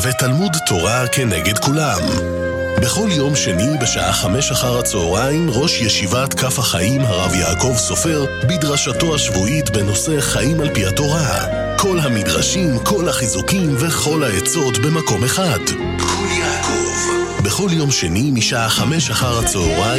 ותלמוד תורה כנגד כולם. בכל יום שני בשעה 5 אחר הצהריים ראש ישיבת כף החיים הרב יעקב סופר בדרשתו השבועית בנושא חיים על פי התורה. כל המדרשים, כל החיזוקים וכל העצות במקום אחד. כל יעקב. בכל יום שני משעה 5 אחר הצהריים